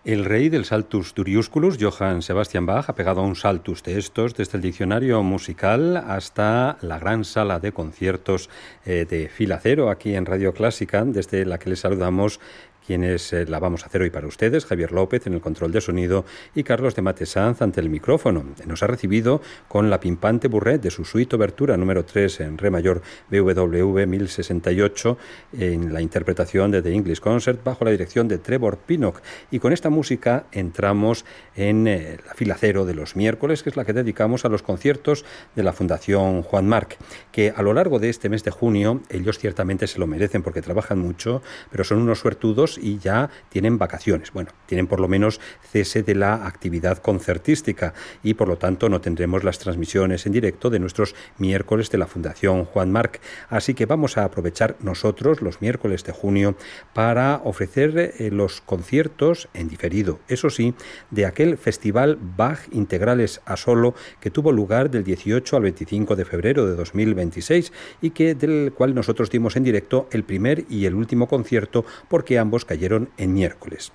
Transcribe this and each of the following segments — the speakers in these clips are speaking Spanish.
El rey del Saltus Duriusculus, Johann Sebastian Bach, ha pegado un saltus de estos desde el diccionario musical hasta la gran sala de conciertos de Fila Cero aquí en Radio Clásica, desde la que les saludamos quienes la vamos a hacer hoy para ustedes, Javier López en el control de sonido y Carlos de Matesanz ante el micrófono. Nos ha recibido con la pimpante burrette de su suite obertura número 3 en re mayor BWV 1068 en la interpretación de The English Concert bajo la dirección de Trevor Pinnock. Y con esta música entramos en la Fila Cero de los miércoles, que es la que dedicamos a los conciertos de la Fundación Juan March, que a lo largo de este mes de junio, ellos ciertamente se lo merecen porque trabajan mucho, pero son unos suertudos y ya tienen vacaciones. Bueno, tienen por lo menos cese de la actividad concertística y por lo tanto no tendremos las transmisiones en directo de nuestros miércoles de la Fundación Juan March. Así que vamos a aprovechar nosotros los miércoles de junio para ofrecer los conciertos en diferido, eso sí, de aquel festival Bach Integrales a Solo que tuvo lugar del 18 al 25 de febrero de 2026 y del cual nosotros dimos en directo el primer y el último concierto porque ambos cayeron en miércoles.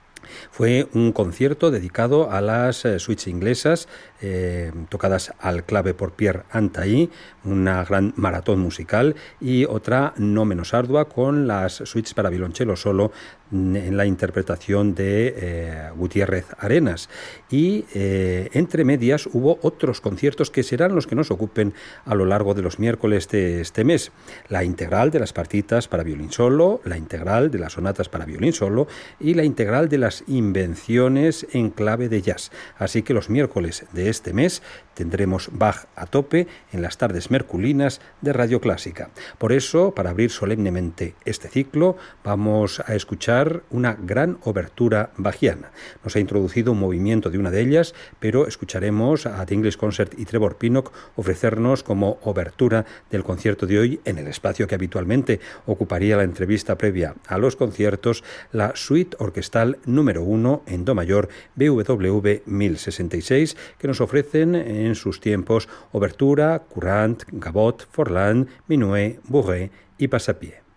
Fue un concierto dedicado a las suites inglesas tocadas al clave por Pierre Antaï, una gran maratón musical, y otra no menos ardua con las suites para violonchelo solo en la interpretación de Gutiérrez Arenas. Y entre medias hubo otros conciertos que serán los que nos ocupen a lo largo de los miércoles de este mes. La integral de las partitas para violín solo, la integral de las sonatas para violín solo y la integral de las invenciones en clave de jazz. Así que los miércoles de este mes tendremos Bach a tope en las tardes merculinas de Radio Clásica. Por eso, para abrir solemnemente este ciclo, vamos a escuchar una gran obertura bachiana. Nos ha introducido un movimiento de una de ellas, pero escucharemos a The English Concert y Trevor Pinnock ofrecernos como obertura del concierto de hoy, en el espacio que habitualmente ocuparía la entrevista previa a los conciertos, la suite orquestal número 1 en do mayor BWV 1066, que nos ofrecen en sus tiempos obertura, courant, gavotte, forlán, minuet, bourrée y passapié.